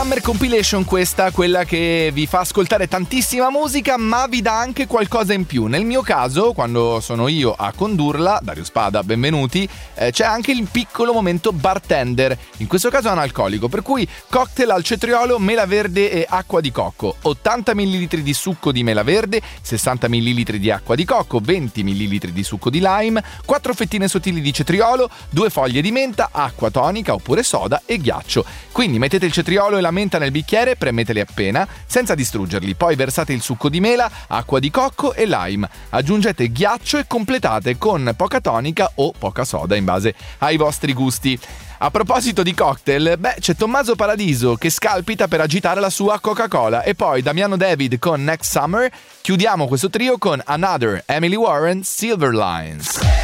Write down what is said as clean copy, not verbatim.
Summer Compilation, questa, quella che vi fa ascoltare tantissima musica ma vi dà anche qualcosa in più. Nel mio caso, quando sono io a condurla, Dario Spada, benvenuti, c'è anche il piccolo momento bartender, in questo caso analcolico, per cui cocktail al cetriolo, mela verde e acqua di cocco, 80 ml di succo di mela verde, 60 ml di acqua di cocco, 20 ml di succo di lime, 4 fettine sottili di cetriolo, 2 foglie di menta, acqua tonica oppure soda e ghiaccio. Quindi mettete il cetriolo e la menta nel bicchiere, premeteli appena, senza distruggerli, poi versate il succo di mela, acqua di cocco e lime, aggiungete ghiaccio e completate con poca tonica o poca soda in base ai vostri gusti. A proposito di cocktail, c'è Tommaso Paradiso che scalpita per agitare la sua Coca-Cola e poi Damiano David con Next Summer. Chiudiamo questo trio con Another, Emily Warren, Silver Lines.